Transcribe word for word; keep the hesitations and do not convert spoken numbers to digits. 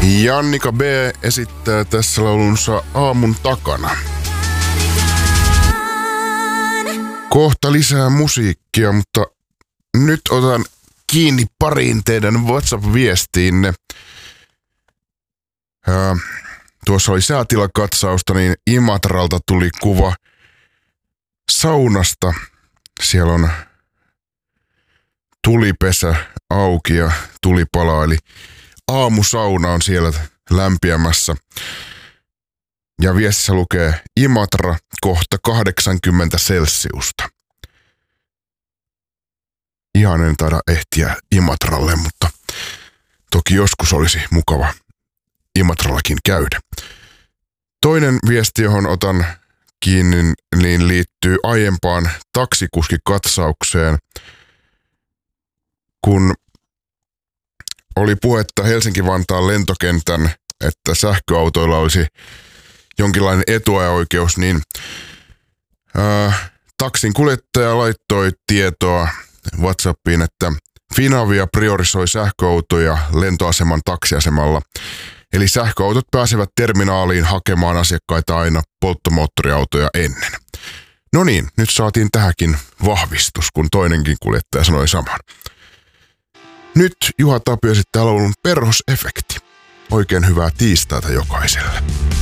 Jannika B esittää tässä laulunsa Aamun takana. Kohta lisää musiikkia, mutta nyt otan kiinni pariin teidän WhatsApp-viestiinne. Ää, tuossa oli säätilakatsausta, niin Imatralta tuli kuva saunasta. Siellä on tulipesä auki ja tulipala, eli aamusauna on siellä lämpiämässä. Ja viestissä lukee Imatra kohta kahdeksankymmentä celsiusta. Ihan en taida ehtiä Imatralle, mutta toki joskus olisi mukava Imatrallakin käydä. Toinen viesti, johon otan kiinni, niin liittyy aiempaan taksikuskikatsaukseen, kun oli puhetta Helsinki-Vantaan lentokentän, että sähköautoilla olisi jonkinlainen etuajaoikeus, niin ää, taksin kuljettaja laittoi tietoa WhatsAppiin, että Finavia priorisoi sähköautoja lentoaseman taksiasemalla. Eli sähköautot pääsevät terminaaliin hakemaan asiakkaita aina polttomoottoriautoja ennen. No niin, nyt saatiin tähänkin vahvistus, kun toinenkin kuljettaja sanoi saman. Nyt Juha Tapio esittää laulun Perhosefekti. Oikein hyvää tiistaita jokaiselle.